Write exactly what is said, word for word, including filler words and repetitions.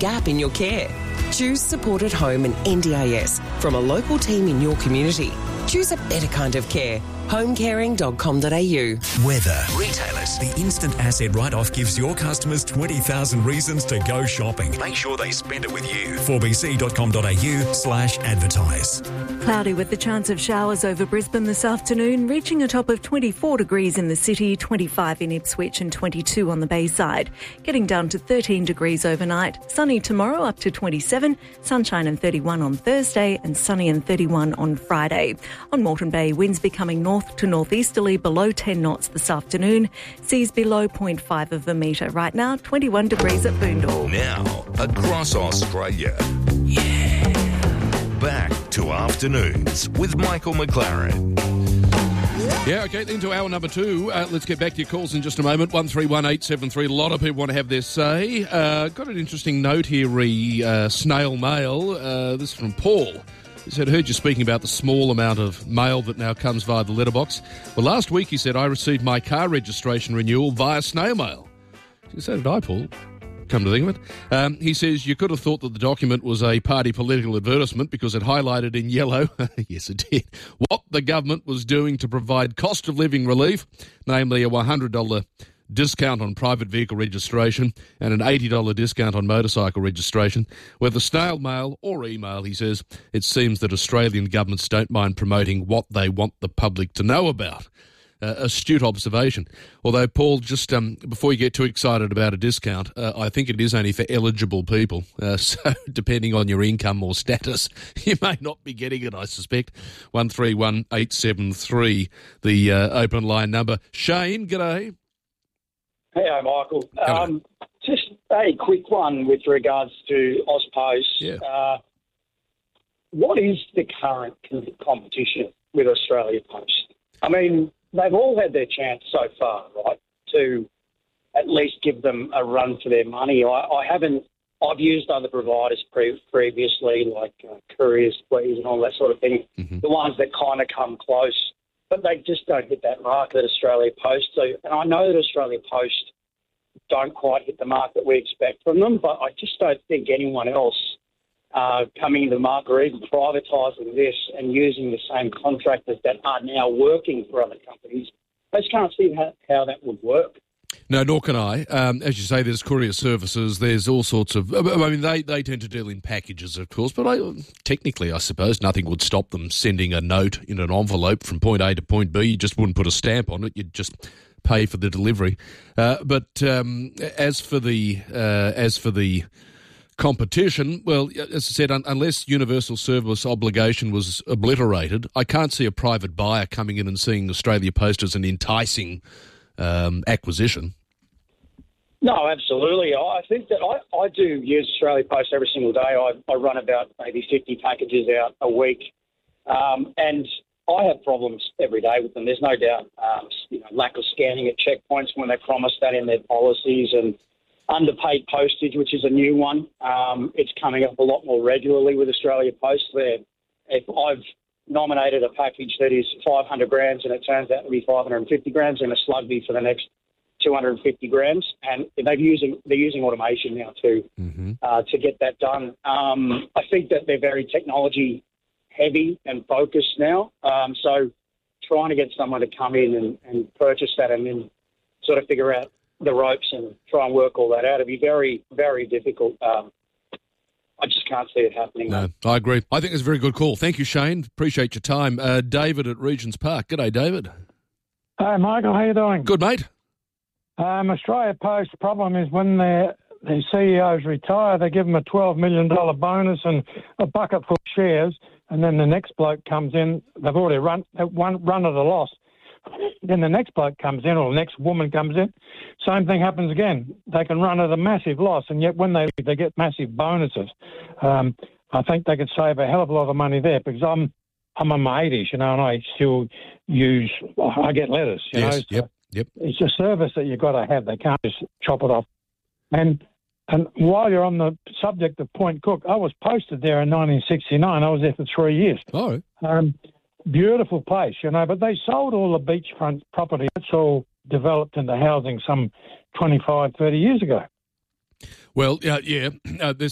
gap in your care. Choose Support at Home and N D I S from a local team in your community. Choose a better kind of care. home caring dot com dot a u. Weather. Retailers. The instant asset write-off gives your customers twenty thousand reasons to go shopping. Make sure they spend it with you. four b c dot com dot a u slash advertise. Cloudy with the chance of showers over Brisbane this afternoon, reaching a top of twenty-four degrees in the city, twenty-five in Ipswich and twenty-two on the Bayside. Getting down to thirteen degrees overnight. Sunny tomorrow up to twenty-seven, sunshine and thirty-one on Thursday and sunny and thirty-one on Friday. On Moreton Bay, winds becoming north to northeasterly below ten knots this afternoon. Seas below zero point five of a metre. Right now, twenty-one degrees at Boondall. Now, across Australia. Yeah. Back to Afternoons with Michael McLaren. Yeah, okay, into hour number two. Uh, let's get back to your calls in just a moment. one three one eight seven three. A lot of people want to have their say. Uh, got an interesting note here, re uh, snail mail. Uh, this is from Paul. He said, heard you speaking about the small amount of mail that now comes via the letterbox. Well, last week, he said, I received my car registration renewal via snail mail. So did I, Paul. Come to think of it. Um, he says, you could have thought that the document was a party political advertisement because it highlighted in yellow, yes it did, what the government was doing to provide cost of living relief, namely a one hundred dollars discount on private vehicle registration and an eighty dollars discount on motorcycle registration. Whether snail mail or email, he says, it seems that Australian governments don't mind promoting what they want the public to know about. Uh, astute observation. Although, Paul, just um, before you get too excited about a discount, uh, I think it is only for eligible people. Uh, so, depending on your income or status, you may not be getting it, I suspect. one three one eight seven three, the uh, open line number. Shane, g'day. Hey, Michael. Um, just a quick one with regards to AusPost. Yeah. Uh, what is the current competition with Australia Post? I mean, they've all had their chance so far, right, to at least give them a run for their money. I, I haven't, I've used other providers pre- previously, like uh, Couriers, Please, and all that sort of thing, Mm-hmm. the ones that kind of come close, but they just don't hit that mark that Australia Post do. And I know that Australia Post don't quite hit the mark that we expect from them, but I just don't think anyone else Uh, coming into the market or even privatising this and using the same contractors that are now working for other companies, I just can't see how, how that would work. No, nor can I. Um, as you say, there's courier services, there's all sorts of... I mean, they, they tend to deal in packages, of course, but I, technically, I suppose, nothing would stop them sending a note in an envelope from point A to point B. You just wouldn't put a stamp on it. You'd just pay for the delivery. Uh, but um, as for the uh, as for the... competition, well, as I said, un- unless universal service obligation was obliterated, I can't see a private buyer coming in and seeing Australia Post as an enticing um, acquisition. No, absolutely. I think that I, I do use Australia Post every single day. I, I run about maybe fifty packages out a week, um, and I have problems every day with them. There's no doubt. Um, you know, lack of scanning at checkpoints when they promise that in their policies, and underpaid postage, which is a new one. Um, it's coming up a lot more regularly with Australia Post. Where if I've nominated a package that is five hundred grams and it turns out to be five hundred fifty grams, and a slug me for the next two hundred fifty grams, and they're using they're using automation now to Mm-hmm. uh, to get that done. Um, I think that they're very technology heavy and focused now. Um, so trying to get someone to come in and, and purchase that and then sort of figure out the ropes and try and work all that out, it'd be very, very difficult. Um, I just can't see it happening. No, I agree. I think it's a very good call. Thank you, Shane. Appreciate your time. Uh, David at Regents Park. G'day, David. Hi, Michael. How you doing? Good, mate. Um, Australia Post problem is when their the C E Os retire, they give them a twelve million dollars bonus and a bucket full of shares, and then the next bloke comes in. They've already run one run at a loss. Then the next bloke comes in, or the next woman comes in. Same thing happens again. They can run at a massive loss, and yet when they leave, they get massive bonuses. Um, I think they could save a hell of a lot of money there, because I'm I'm in my eighties, you know, and I still use. I get letters, you yes, know. So yep, yep. it's a service that you've got to have. They can't just chop it off. And and while you're on the subject of Point Cook, I was posted there in nineteen sixty-nine. I was there for three years. All right. Um, beautiful place, you know, but they sold all the beachfront property. It's all developed into housing some twenty-five, thirty years ago. Well, uh, yeah, uh, there's